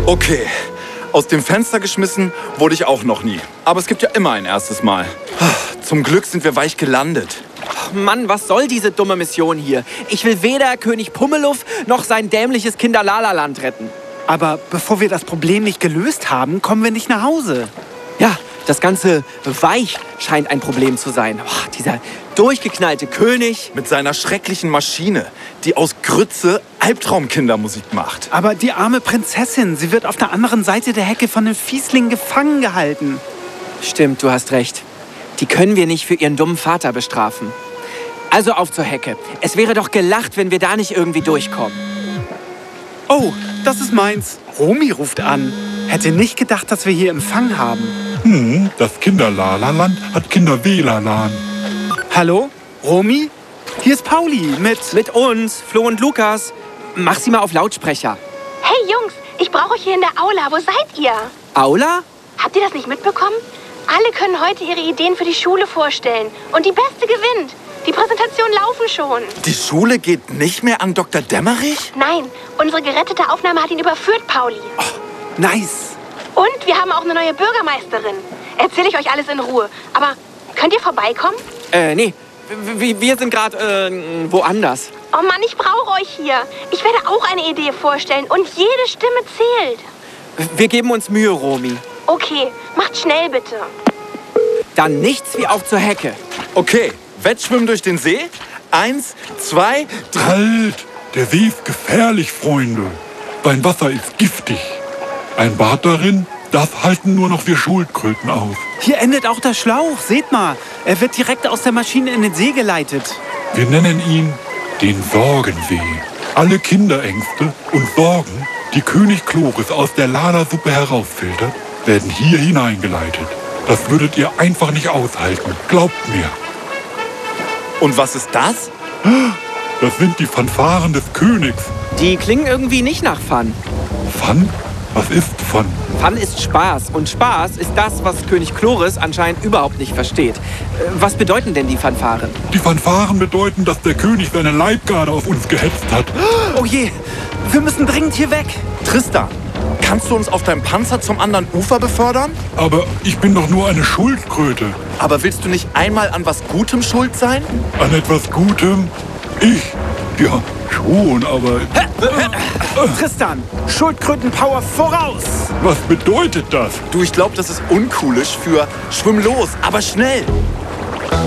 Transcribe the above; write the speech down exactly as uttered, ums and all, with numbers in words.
Okay, aus dem Fenster geschmissen wurde ich auch noch nie. Aber es gibt ja immer ein erstes Mal. Zum Glück sind wir weich gelandet. Mann, was soll diese dumme Mission hier? Ich will weder König Pummeluff noch sein dämliches Kinderlala-Land retten. Aber bevor wir das Problem nicht gelöst haben, kommen wir nicht nach Hause. Ja, das ganze Weich scheint ein Problem zu sein. Oh, dieser durchgeknallte König. Mit seiner schrecklichen Maschine, die aus Grütze Albtraumkindermusik macht. Aber die arme Prinzessin, sie wird auf der anderen Seite der Hecke von den Fieslingen gefangen gehalten. Stimmt, du hast recht. Die können wir nicht für ihren dummen Vater bestrafen. Also auf zur Hecke. Es wäre doch gelacht, wenn wir da nicht irgendwie durchkommen. Oh, das ist meins. Romy ruft an. Hätte nicht gedacht, dass wir hier Empfang haben. Hm, das Kinderlala-Land hat Kinder-Wela-Lan. Hallo? Romy? Hier ist Pauli mit... Mit uns, Flo und Lukas. Mach sie mal auf Lautsprecher. Hey Jungs, ich brauche euch hier in der Aula. Wo seid ihr? Aula? Habt ihr das nicht mitbekommen? Alle können heute ihre Ideen für die Schule vorstellen. Und die Beste gewinnt. Die Präsentationen laufen schon. Die Schule geht nicht mehr an Doktor Dämmerich? Nein, unsere gerettete Aufnahme hat ihn überführt, Pauli. Oh, nice. Und wir haben auch eine neue Bürgermeisterin. Erzähle ich euch alles in Ruhe. Aber könnt ihr vorbeikommen? Äh, nee. W wir sind gerade, äh, woanders. Oh Mann, ich brauche euch hier. Ich werde auch eine Idee vorstellen und jede Stimme zählt. Wir geben uns Mühe, Romy. Okay, macht schnell bitte. Dann nichts wie auf zur Hecke. Okay, Wettschwimmen durch den See? Eins, zwei, drei... Halt! Der See ist gefährlich, Freunde. Sein Wasser ist giftig. Ein Bad darin, das halten nur noch wir Schildkröten aus. Hier endet auch der Schlauch. Seht mal, er wird direkt aus der Maschine in den See geleitet. Wir nennen ihn den Sorgensee. Alle Kinderängste und Sorgen, die König Chloris aus der Lala-Suppe herausfiltert, werden hier hineingeleitet. Das würdet ihr einfach nicht aushalten. Glaubt mir. Und was ist das? Das sind die Fanfaren des Königs. Die klingen irgendwie nicht nach Fun. Fun? Was ist Fun? Fun ist Spaß. Und Spaß ist das, was König Chloris anscheinend überhaupt nicht versteht. Äh, Was bedeuten denn die Fanfaren? Die Fanfaren bedeuten, dass der König seine Leibgarde auf uns gehetzt hat. Oh je, wir müssen dringend hier weg. Tristan, kannst du uns auf deinem Panzer zum anderen Ufer befördern? Aber ich bin doch nur eine Schildkröte. Aber willst du nicht einmal an was Gutem schuld sein? An etwas Gutem? Ich? Ja, schon, aber... Tristan, Schildkrötenpower voraus! Was bedeutet das? Du, ich glaube, das ist uncoolisch für Schwimm los, aber schnell.